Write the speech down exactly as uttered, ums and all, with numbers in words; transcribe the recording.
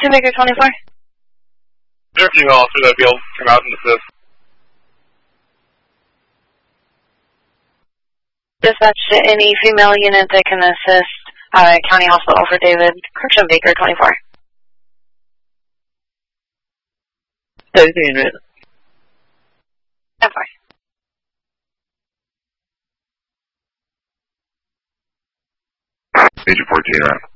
Two Baker twenty-four. Is there a female officer that would be able to come out and assist? Dispatch to any female unit that can assist uh, County Hospital for David Correction Baker twenty-four. thirty unit. ten four. Agent fourteen, right?